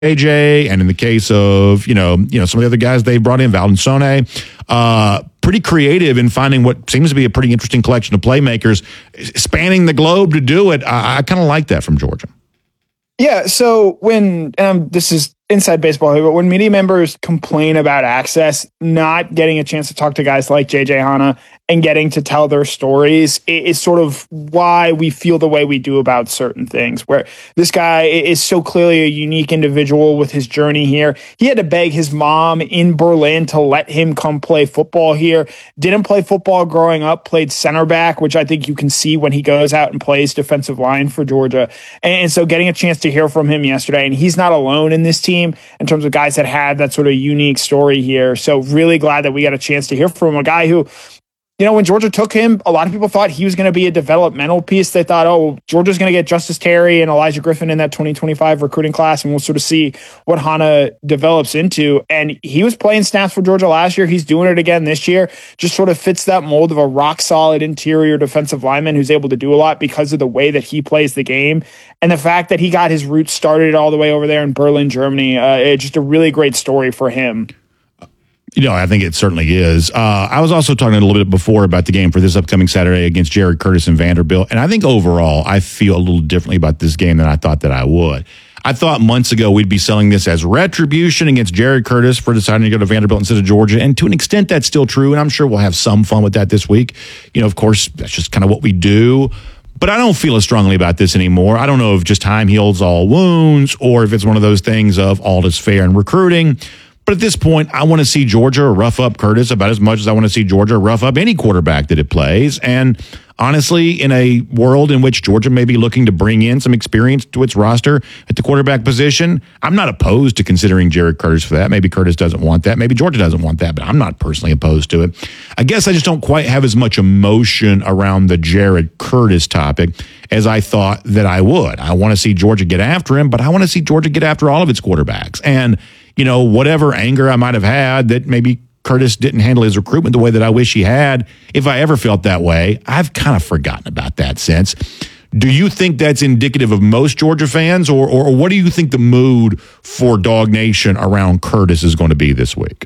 AJ, and in the case of, some of the other guys they brought in, Valensone, pretty creative in finding what seems to be a pretty interesting collection of playmakers spanning the globe to do it. I kind of like that from Georgia. Yeah, so this is inside baseball here, but when media members complain about access, not getting a chance to talk to guys like JJ Hanna and getting to tell their stories is sort of why we feel the way we do about certain things, where this guy is so clearly a unique individual with his journey here. He had to beg his mom in Berlin to let him come play football here. Didn't play football growing up, played center back, which I think you can see when he goes out and plays defensive line for Georgia. And so getting a chance to hear from him yesterday, and he's not alone in this team in terms of guys that had that sort of unique story here. So really glad that we got a chance to hear from a guy who, when Georgia took him, a lot of people thought he was going to be a developmental piece. They thought, Georgia's going to get Justice Terry and Elijah Griffin in that 2025 recruiting class, and we'll sort of see what Hanna develops into. And he was playing snaps for Georgia last year. He's doing it again this year. Just sort of fits that mold of a rock-solid interior defensive lineman who's able to do a lot because of the way that he plays the game. And the fact that he got his roots started all the way over there in Berlin, Germany, it's just a really great story for him. I think it certainly is. I was also talking a little bit before about the game for this upcoming Saturday against Jared Curtis and Vanderbilt. And I think overall, I feel a little differently about this game than I thought that I would. I thought months ago we'd be selling this as retribution against Jared Curtis for deciding to go to Vanderbilt instead of Georgia. And to an extent, that's still true. And I'm sure we'll have some fun with that this week. Of course, that's just kind of what we do. But I don't feel as strongly about this anymore. I don't know if just time heals all wounds or if it's one of those things of all is fair in recruiting. But at this point, I want to see Georgia rough up Curtis about as much as I want to see Georgia rough up any quarterback that it plays. And honestly, in a world in which Georgia may be looking to bring in some experience to its roster at the quarterback position, I'm not opposed to considering Jared Curtis for that. Maybe Curtis doesn't want that. Maybe Georgia doesn't want that, but I'm not personally opposed to it. I guess I just don't quite have as much emotion around the Jared Curtis topic as I thought that I would. I want to see Georgia get after him, but I want to see Georgia get after all of its quarterbacks. And whatever anger I might have had that maybe Curtis didn't handle his recruitment the way that I wish he had, if I ever felt that way, I've kind of forgotten about that since. Do you think that's indicative of most Georgia fans, or what do you think the mood for Dog Nation around Curtis is going to be this week?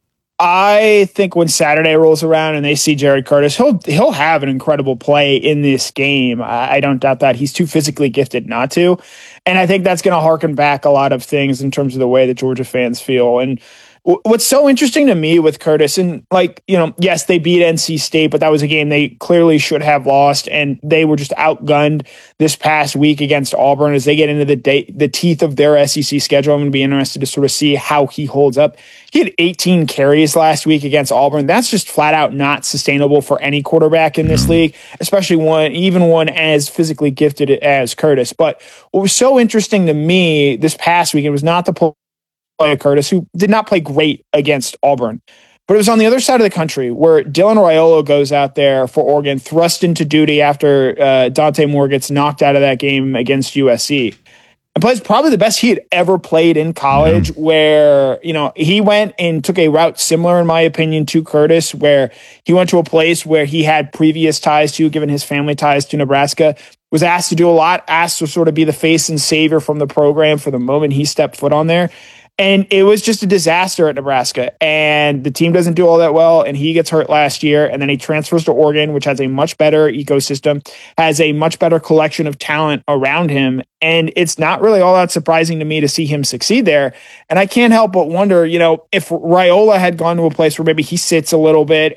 I think when Saturday rolls around and they see Jared Curtis, he'll have an incredible play in this game. I don't doubt that. He's too physically gifted not to. And I think that's going to harken back a lot of things in terms of the way that Georgia fans feel. And what's so interesting to me with Curtis, and yes, they beat NC State, but that was a game they clearly should have lost, and they were just outgunned this past week against Auburn. As they get into the teeth of their SEC schedule, I'm going to be interested to sort of see how he holds up. He had 18 carries last week against Auburn. That's just flat out not sustainable for any quarterback in this league, especially one as physically gifted as Curtis. But what was so interesting to me this past week, it was not the play of Curtis, who did not play great against Auburn. But it was on the other side of the country where Dylan Raiola goes out there for Oregon, thrust into duty after Dante Moore gets knocked out of that game against USC. And plays probably the best he had ever played in college, where, he went and took a route similar, in my opinion, to Curtis, where he went to a place where he had previous ties to, given his family ties to Nebraska, was asked to do a lot, asked to sort of be the face and savior from the program for the moment he stepped foot on there. And it was just a disaster at Nebraska. And the team doesn't do all that well. And he gets hurt last year. And then he transfers to Oregon, which has a much better ecosystem, has a much better collection of talent around him. And it's not really all that surprising to me to see him succeed there. And I can't help but wonder, if Raiola had gone to a place where maybe he sits a little bit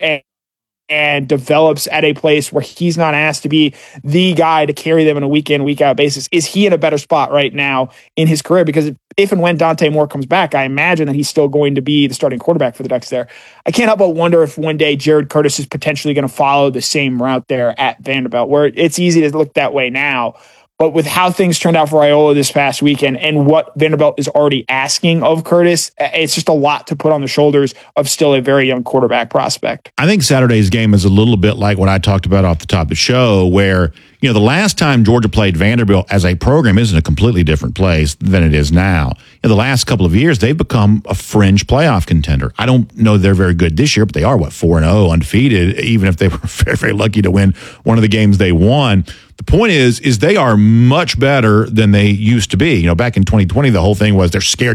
and develops at a place where he's not asked to be the guy to carry them on a week in, week out basis, is he in a better spot right now in his career? Because if and when Dante Moore comes back, I imagine that he's still going to be the starting quarterback for the Ducks there. I can't help but wonder if one day Jared Curtis is potentially going to follow the same route there at Vanderbilt, where it's easy to look that way now. But with how things turned out for Raiola this past weekend and what Vanderbilt is already asking of Curtis, it's just a lot to put on the shoulders of still a very young quarterback prospect. I think Saturday's game is a little bit like what I talked about off the top of the show, where You know, the last time Georgia played Vanderbilt as a program is in a completely different place than it is now. In the last couple of years, they've become a fringe playoff contender. I don't know they're very good this year, but they are, 4-0, undefeated, even if they were very, very lucky to win one of the games they won. The point is they are much better than they used to be. You know, back in 2020, the whole thing was they're scared